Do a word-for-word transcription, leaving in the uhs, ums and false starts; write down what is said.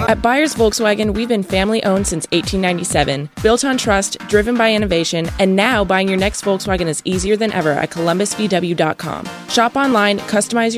At Byers Volkswagen, we've been family-owned since eighteen ninety-seven, built on trust, driven by innovation, and now buying your next Volkswagen is easier than ever at columbus v w dot com. Shop online, customize your